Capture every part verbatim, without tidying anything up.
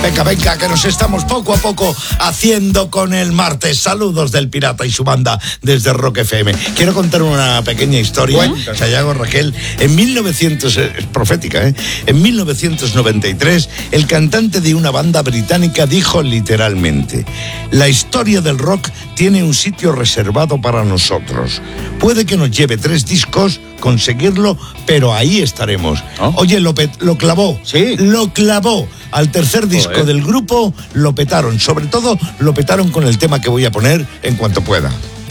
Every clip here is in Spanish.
Venga, venga, que nos estamos poco a poco haciendo con el martes. Saludos del Pirata y su banda desde Rock F M. Quiero contar una pequeña historia. ¿Eh? Sayago, Raquel. En mil novecientos, es profética, ¿eh? En mil novecientos noventa y tres, el cantante de una banda británica dijo literalmente: la historia del rock tiene un sitio reservado para nosotros. Puede que nos lleve tres discos conseguirlo, pero ahí estaremos. ¿Oh? Oye, lo, pet, lo clavó, sí. lo clavó. Al tercer disco Joder. del grupo lo petaron. Sobre todo lo petaron con el tema que voy a poner en cuanto pueda.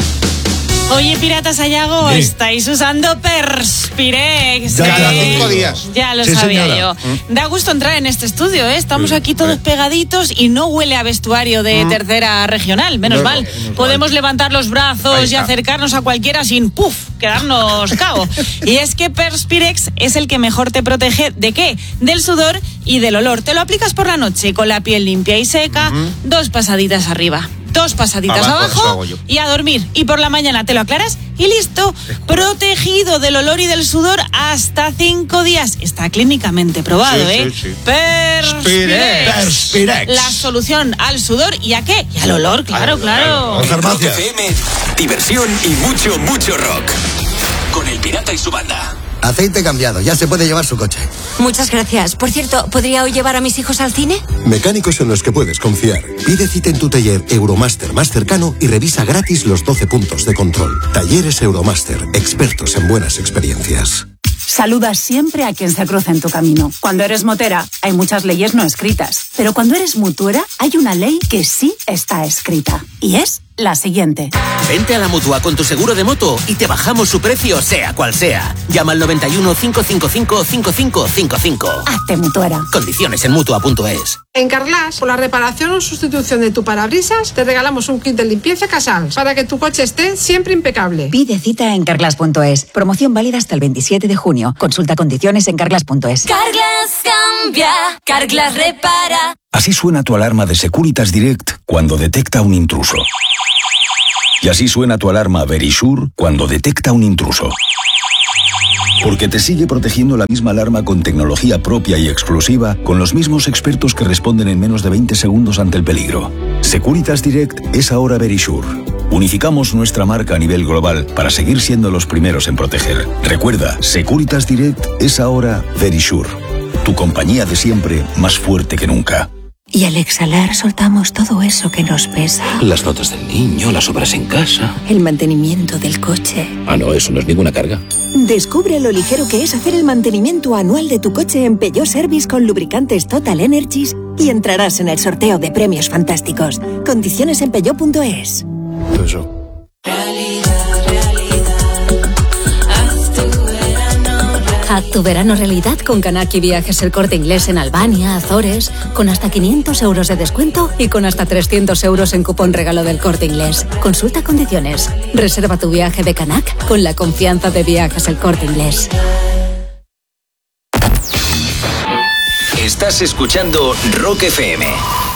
Oye, Pirata Sayago, sí. estáis usando Perspirex. Ya cada cinco días. Ya lo sí, sabía señora. yo. ¿Mm? Da gusto entrar en este estudio, ¿eh? Estamos sí, aquí todos sí. pegaditos y no huele a vestuario de ¿Mm? tercera regional. Menos no, mal. No, no, Podemos no. levantar los brazos y acercarnos a cualquiera sin, ¡puf!, quedarnos cao. Y es que Perspirex es el que mejor te protege, ¿de qué? Del sudor y del olor. Te lo aplicas por la noche con la piel limpia y seca, uh-huh. dos pasaditas arriba. Dos pasaditas abajo, abajo y a dormir. Y por la mañana te lo aclaras y listo. Protegido del olor y del sudor hasta cinco días. Está clínicamente probado, sí, ¿eh? Sí, sí. Perspirex. Perspirex. La solución al sudor y a qué? Y al olor, claro, claro. claro. Rock F M, diversión y mucho, mucho rock. Con el Pirata y su banda. Aceite cambiado, ya se puede llevar su coche. Muchas gracias. Por cierto, ¿podría hoy llevar a mis hijos al cine? Mecánicos en los que puedes confiar. Pide cita en tu taller Euromaster más cercano y revisa gratis los doce puntos de control. Talleres Euromaster, expertos en buenas experiencias. Saluda siempre a quien se cruza en tu camino. Cuando eres motera, hay muchas leyes no escritas. Pero cuando eres mutuera, hay una ley que sí está escrita. Y es la siguiente. Vente a la Mutua con tu seguro de moto y te bajamos su precio, sea cual sea. Llama al noventa y uno, cinco cinco cinco, cinco cinco cinco cinco. Hazte mutuera. Condiciones en mutua punto es. En Carglass, por la reparación o sustitución de tu parabrisas, te regalamos un kit de limpieza Casals para que tu coche esté siempre impecable. Pide cita en carglass punto es. Promoción válida hasta el veintisiete de junio. Consulta condiciones en carglass punto es. Carglass cambia, Carglass repara. Así suena tu alarma de Securitas Direct cuando detecta un intruso. Y así suena tu alarma Verisure cuando detecta un intruso. Porque te sigue protegiendo la misma alarma con tecnología propia y exclusiva, con los mismos expertos que responden en menos de veinte segundos ante el peligro. Securitas Direct es ahora Verisure. Unificamos nuestra marca a nivel global para seguir siendo los primeros en proteger. Recuerda, Securitas Direct es ahora Verisure. Tu compañía de siempre, más fuerte que nunca. Y al exhalar soltamos todo eso que nos pesa. Las notas del niño, las obras en casa. El mantenimiento del coche. Ah, no, eso no es ninguna carga. Descubre lo ligero que es hacer el mantenimiento anual de tu coche en Peugeot Service con lubricantes Total Energies y entrarás en el sorteo de premios fantásticos. Condiciones en peugeot punto es. Eso. Haz tu verano realidad con Kanaki Viajes El Corte Inglés en Albania, Azores, con hasta quinientos euros de descuento y con hasta trescientos euros en cupón regalo del Corte Inglés. Consulta condiciones. Reserva tu viaje de Canac con la confianza de Viajes El Corte Inglés. Estás escuchando Rock F M.